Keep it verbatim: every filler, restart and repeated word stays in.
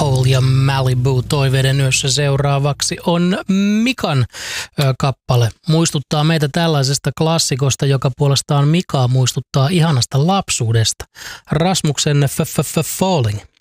Hole ja Malibu toiveiden yössä seuraavaksi on Mikan ö, kappale. Muistuttaa meitä tällaisesta klassikosta, joka puolestaan Mikaa muistuttaa ihanasta lapsuudesta. Rasmuksen F-F-F Falling.